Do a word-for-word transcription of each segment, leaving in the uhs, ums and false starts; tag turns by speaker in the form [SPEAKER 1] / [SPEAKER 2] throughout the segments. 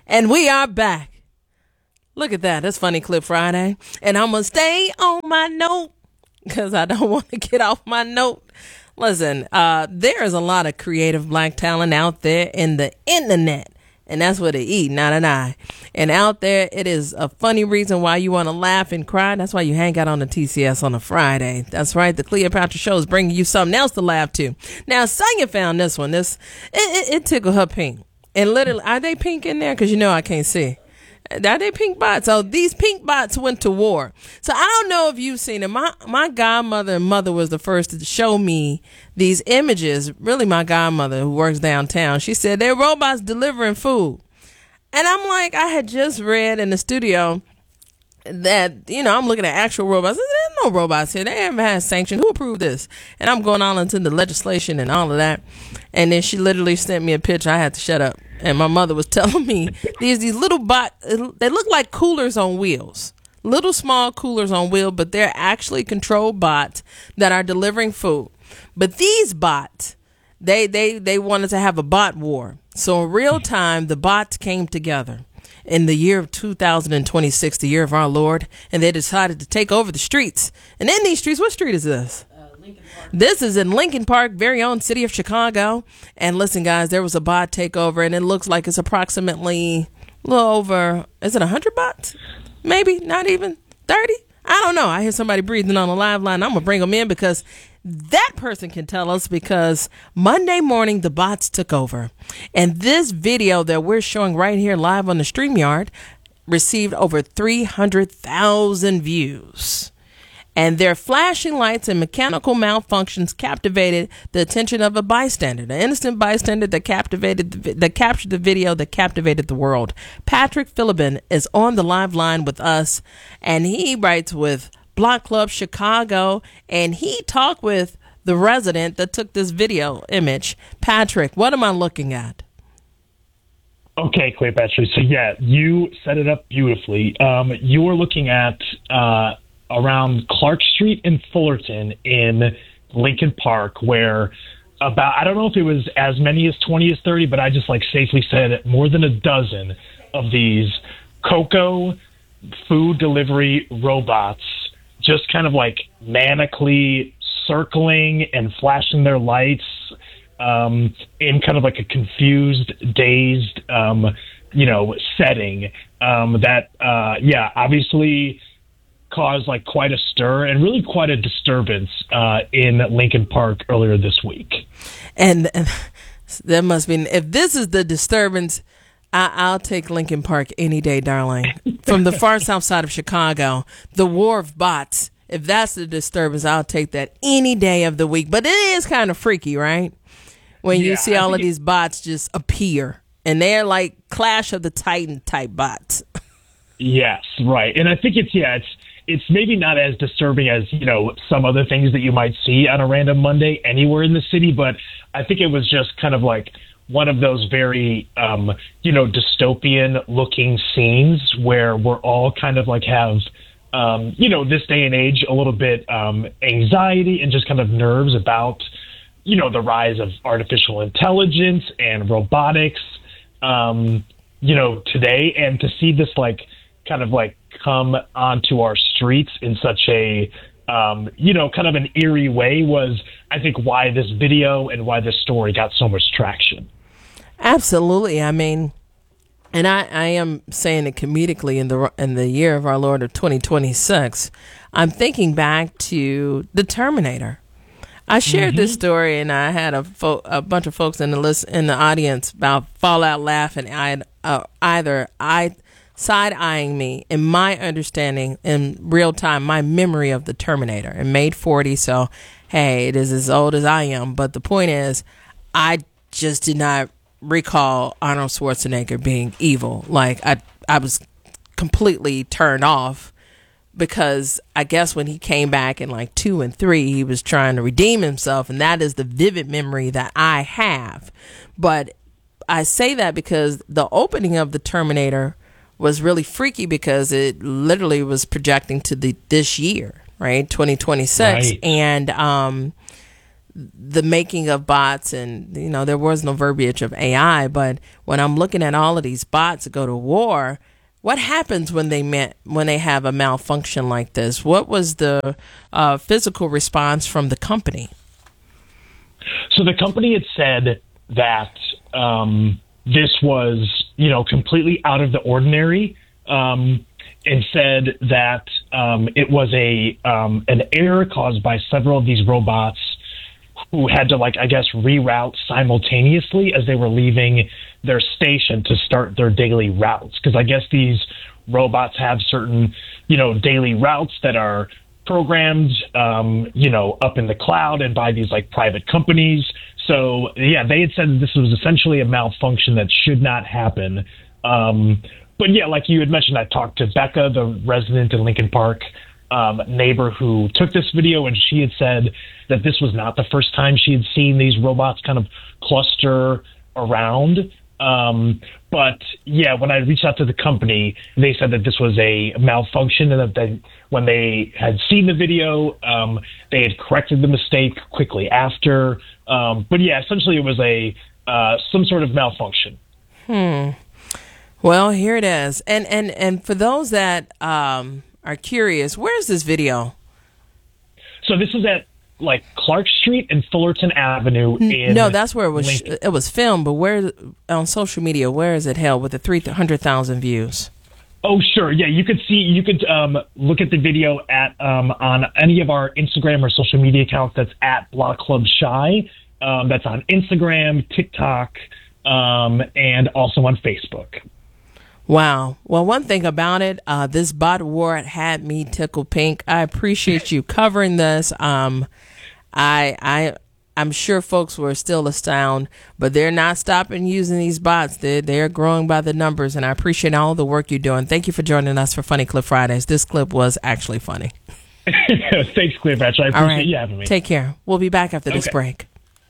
[SPEAKER 1] And we are back. Look at that. That's Funny Clip Friday. And I'm going to stay on my note because I don't want to get off my note. Listen, uh, there is a lot of creative black talent out there in the internet. And that's what they eat, not an eye. And out there, it is a funny reason why you want to laugh and cry. That's why you hang out on the T C S on a Friday. That's right. The Cleopatra Show is bringing you something else to laugh to. Now, Sonya found this one. This it, it, it tickled her pink. And literally, are they pink in there? Because you know I can't see. Are they pink bots? So these pink bots went to war. So I don't know if you've seen it. My my godmother and mother was the first to show me these images. Really, my godmother who works downtown. She said they're robots delivering food. And I'm like, I had just read in the studio that, you know, I'm looking at actual robots. There's no robots here. They haven't had sanction. Who approved this? And I'm going on into the legislation and all of that. And then she literally sent me a picture. I had to shut up. And my mother was telling me there's these little bot. They look like coolers on wheels, little small coolers on wheels, but they're actually controlled bots that are delivering food. But these bots, they they they wanted to have a bot war. So in real time, the bots came together in the year of two thousand twenty-six, the year of our Lord, and they decided to take over the streets. And in these streets, what street is this? This is in Lincoln Park, very own city of Chicago. And listen, guys, there was a bot takeover, and it looks like it's approximately a little over, is it one hundred bots? Maybe, not even thirty? I don't know. I hear somebody breathing on the live line. I'm going to bring them in because that person can tell us, because Monday morning, the bots took over. And this video that we're showing right here live on the StreamYard received over three hundred thousand views. And their flashing lights and mechanical malfunctions captivated the attention of a bystander, the innocent bystander that captivated, the, that captured the video that captivated the world. Patrick Philibin is on the live line with us, and he writes with Block Club Chicago, and he talked with the resident that took this video image. Patrick, what am I looking at?
[SPEAKER 2] Okay, Cleopatra. So yeah, you set it up beautifully. Um, you are looking at uh, around Clark Street in Fullerton in Lincoln Park, where about, I don't know if it was as many as twenty as thirty, but I just like safely said more than a dozen of these Coco food delivery robots just kind of like manically circling and flashing their lights um, in kind of like a confused, dazed, um, you know, setting um, that, uh, yeah, obviously caused like quite a stir and really quite a disturbance uh, in Lincoln Park earlier this week.
[SPEAKER 1] And, and there must be, if this is the disturbance, I, I'll take Lincoln Park any day, darling. From the far south side of Chicago, the war of bots. If that's the disturbance, I'll take that any day of the week. But it is kind of freaky, right? When you yeah, see all of these bots just appear, and they're like Clash of the Titan type bots.
[SPEAKER 2] Yes, right. And I think it's, yeah, it's, it's maybe not as disturbing as, you know, some other things that you might see on a random Monday anywhere in the city. But I think it was just kind of like one of those very, um, you know, dystopian looking scenes where we're all kind of like have, um, you know, this day and age, a little bit um, anxiety and just kind of nerves about, you know, the rise of artificial intelligence and robotics, um, you know, today. And to see this like kind of like come onto our streets in such a, um, you know, kind of an eerie way was, I think, why this video and why this story got so much traction.
[SPEAKER 1] Absolutely. I mean, and I, I am saying it comedically in the in the year of our Lord of twenty twenty-six. I'm thinking back to The Terminator. I shared mm-hmm. this story, and I had a fo- a bunch of folks in the list in the audience about fall out laughing. I uh, either I. side eyeing me in my understanding in real time, my memory of the Terminator, and made forty. So, hey, it is as old as I am. But the point is, I just did not recall Arnold Schwarzenegger being evil. Like I, I was completely turned off because I guess when he came back in like two and three, he was trying to redeem himself. And that is the vivid memory that I have. But I say that because the opening of the Terminator was really freaky because it literally was projecting to the this year, right, twenty twenty-six, right. And um, the making of bots, and you know there was no verbiage of A I, but when I'm looking at all of these bots that go to war, what happens when they met, when they have a malfunction like this? What was the uh, physical response from the company?
[SPEAKER 2] So the company had said that um, this was, you know, completely out of the ordinary, um, and said that um, it was a um, an error caused by several of these robots who had to, like, I guess, reroute simultaneously as they were leaving their station to start their daily routes. Because I guess these robots have certain, you know, daily routes that are programmed, um, you know, up in the cloud and by these, like, private companies. So, yeah, they had said that this was essentially a malfunction that should not happen. Um, but, yeah, like you had mentioned, I talked to Becca, the resident in Lincoln Park, um, neighbor who took this video, and she had said that this was not the first time she had seen these robots kind of cluster around. Um, but yeah, when I reached out to the company, they said that this was a malfunction, and that they, when they had seen the video, um, they had corrected the mistake quickly after. Um, but yeah, essentially it was a uh, some sort of malfunction.
[SPEAKER 1] Hmm. Well, here it is. And and and for those that um, are curious, where's this video?
[SPEAKER 2] So this is at like Clark Street and Fullerton Avenue. In
[SPEAKER 1] no, that's where it was.
[SPEAKER 2] Lincoln.
[SPEAKER 1] It was filmed, but where on social media? Where is it held with the three hundred thousand views?
[SPEAKER 2] Oh, sure. Yeah, you could see. You could um, look at the video at um, on any of our Instagram or social media accounts. That's at Block Club Shy. Um, that's on Instagram, TikTok, um, and also on Facebook.
[SPEAKER 1] Wow. Well, one thing about it, uh, this bot war had me tickled pink. I appreciate you covering this. Um, I, I, I'm sure folks were still astounded, but they're not stopping using these bots. They're, they're growing by the numbers, and I appreciate all the work you're doing. Thank you for joining us for Funny Clip Fridays. This clip was actually funny.
[SPEAKER 2] Thanks, Cleopatra. I appreciate
[SPEAKER 1] all right.
[SPEAKER 2] you having me.
[SPEAKER 1] Take care. We'll be back after this
[SPEAKER 2] Okay.
[SPEAKER 1] break.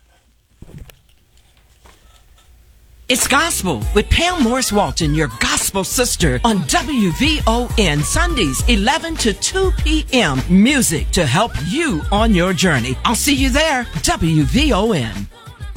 [SPEAKER 3] It's Gospel with Pam Morris Walton, your gospel sister, on W V O N, Sundays, eleven to two p.m. Music to help you on your journey. I'll see you there, W V O N.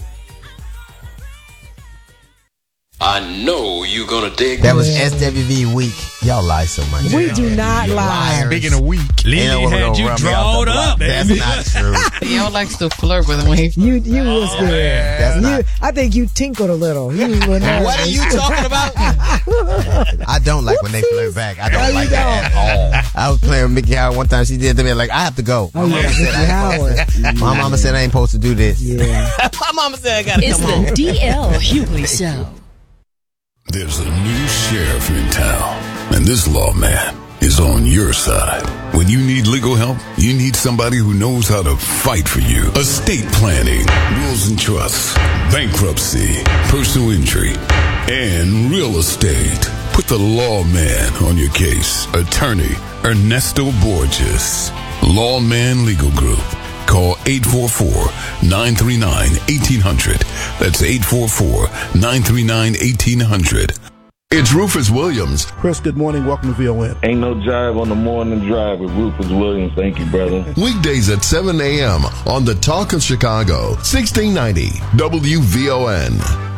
[SPEAKER 4] I know you're gonna dig
[SPEAKER 5] That was S W V week. Y'all lie so much.
[SPEAKER 6] We do not lie.
[SPEAKER 7] Speaking of week,
[SPEAKER 5] Lily
[SPEAKER 7] Lily had you drawed up.
[SPEAKER 5] That's not true.
[SPEAKER 8] Yo likes to flirt with me.
[SPEAKER 6] You you was good.
[SPEAKER 5] That's
[SPEAKER 6] You,
[SPEAKER 5] not.
[SPEAKER 6] I think you tinkled a little. You was little nervous.
[SPEAKER 5] What are you talking about? I don't like when they flirt back. I don't
[SPEAKER 6] No, you
[SPEAKER 5] like that at all. I was playing with Mickey Howard one time. She did to me like, I have to go.
[SPEAKER 6] Oh,
[SPEAKER 5] My
[SPEAKER 6] yeah,
[SPEAKER 5] mama said
[SPEAKER 6] Mickey
[SPEAKER 5] I ain't
[SPEAKER 6] Howard.
[SPEAKER 5] supposed to- My mama said I ain't supposed to do this.
[SPEAKER 6] Yeah.
[SPEAKER 5] My mama said I gotta
[SPEAKER 9] It's
[SPEAKER 5] come home.
[SPEAKER 9] the D L Hughley Show.
[SPEAKER 10] There's a new sheriff in town, and this lawman is on your side. When you need legal help, you need somebody who knows how to fight for you. Estate planning, wills and trusts, bankruptcy, personal injury, and real estate. Put the lawman on your case. Attorney Ernesto Borges. Lawman Legal Group. Call eight four four, nine three nine, one eight hundred. That's eight four four, nine three nine, one eight hundred. It's Rufus Williams.
[SPEAKER 11] Chris, good morning. Welcome to V O N.
[SPEAKER 12] Ain't no jive on the morning drive with Rufus Williams. Thank you, brother.
[SPEAKER 10] Weekdays at seven a.m. on the Talk of Chicago, sixteen ninety W V O N.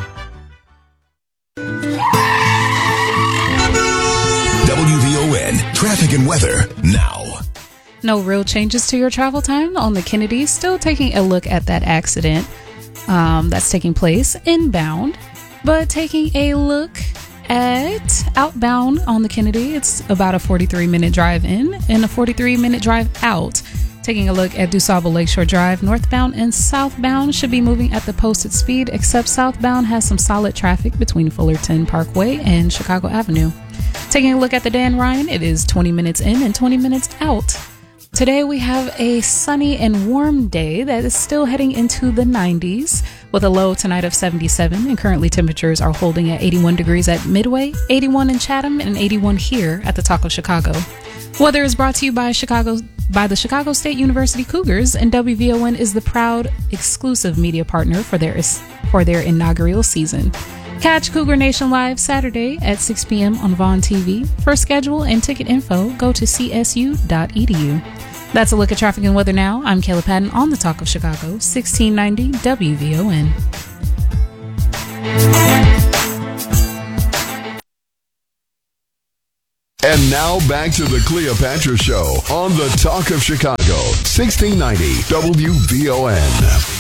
[SPEAKER 13] W V O N, traffic and weather now.
[SPEAKER 14] No real changes to your travel time on the Kennedy. Still taking a look at that accident um, that's taking place inbound, but taking a look at outbound on the Kennedy. It's about a forty-three minute drive in and a forty-three minute drive out. Taking a look at DuSable Lakeshore Drive, northbound and southbound should be moving at the posted speed, except southbound has some solid traffic between Fullerton Parkway and Chicago Avenue. Taking a look at the Dan Ryan, it is twenty minutes in and twenty minutes out. Today we have a sunny and warm day that is still heading into the nineties with a low tonight of seventy-seven, and currently temperatures are holding at eighty-one degrees at Midway, eighty-one in Chatham, and eighty-one here at the Talk of Chicago. Weather is brought to you by Chicago by the Chicago State University Cougars, and W V O N is the proud exclusive media partner for their for their inaugural season. Catch Cougar Nation live Saturday at six p.m. on Vaughn T V. For schedule and ticket info, go to c s u dot e d u. That's a look at traffic and weather now. I'm Kayla Patton on the Talk of Chicago, sixteen ninety W V O N.
[SPEAKER 13] And now back to the Cleopatra Show on the Talk of Chicago, sixteen ninety W V O N.